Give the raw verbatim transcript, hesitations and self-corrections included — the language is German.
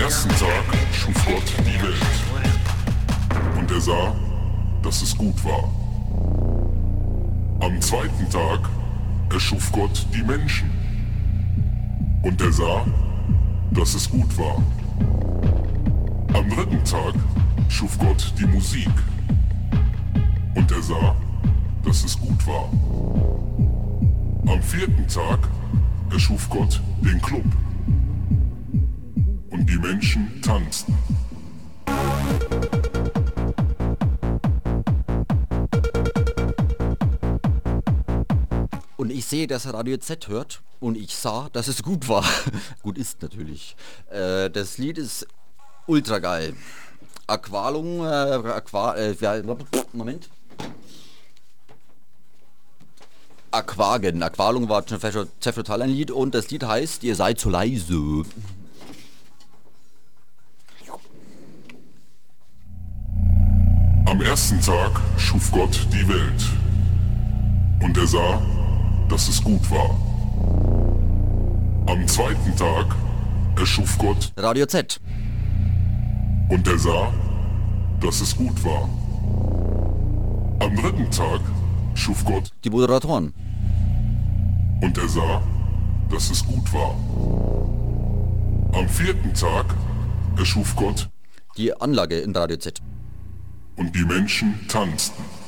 ersten Tag schuf Gott die Welt. Und er sah, dass es gut war. Am zweiten Tag erschuf Gott die Menschen. Und er sah, dass es gut war. Am dritten Tag schuf Gott die Musik. Und er sah, dass es gut war. Am vierten Tag erschuf Gott den Club. Und die Menschen tanzten. Und ich sehe, dass er Radio Z hört und ich sah, dass es gut war. Gut ist natürlich. Äh, das Lied ist ultra geil. Aqualung, äh, Aqua, äh, Moment. Aquagen. Aqualung war Chef Total ein Lied und das Lied heißt Ihr seid zu leise. Am ersten Tag schuf Gott die Welt. Und er sah, dass es gut war. Am zweiten Tag erschuf Gott Radio Z. Und er sah, dass es gut war. Am dritten Tag schuf Gott die Moderatoren. Und er sah, dass es gut war. Am vierten Tag erschuf Gott die Anlage in Radio Z. Und die Menschen tanzten.